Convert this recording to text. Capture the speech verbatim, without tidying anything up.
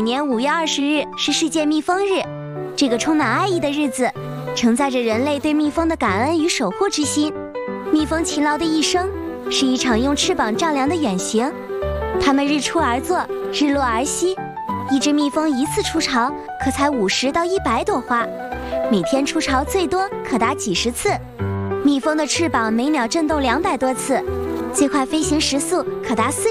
年五月二十日是世界蜜蜂日，这个充满爱意的日子，承载着人类对蜜蜂的感恩与守护之心。蜜蜂勤劳的一生，是一场用翅膀丈量的远行。它们日出而作，日落而息。一只蜜蜂一次出巢，可采五十到一百朵花，每天出巢最多可达几十次。蜜蜂的翅膀每秒震动两百多次，最快飞行时速可达四